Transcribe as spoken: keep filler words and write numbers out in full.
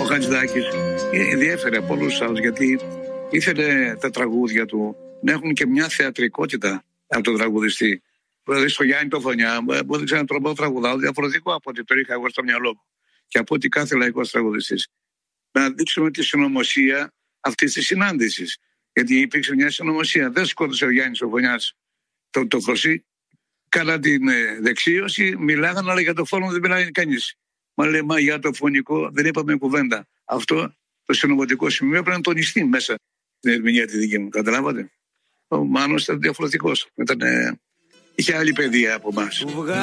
Χατζηδάκης διέφερε από όλους τους άλλους, γιατί ήθελε τα τραγούδια του να έχουν και μια θεατρικότητα από τον τραγουδιστή. Δηλαδή στο Γιάννη το Φωνιά, μπορούσα να τροπώ τραγουδάω διαφορετικό από ό,τι το είχα εγώ στο μυαλό μου και από ό,τι κάθε λαϊκός τραγουδιστής. Να δείξουμε τη συνωμοσία αυτής της συνάντησης. Γιατί υπήρξε μια συνωμοσία. Δεν σκότωσε ο Γιάννης ο Φωνιάς το, το Χρωσί. Κατά την ε, δεξίωση μιλάγανε, αλλά για το φόνο δεν μιλάει κανείς. Μα λέει, μα για το φωνικό δεν είπαμε κουβέντα. Αυτό το συνωμοτικό σημείο πρέπει να τονιστεί μέσα στην ερμηνεία τη δική μου. Καταλάβατε. Ο Μάνος ήταν διαφορετικός. Ήταν, ε, είχε άλλη παιδεία από εμάς.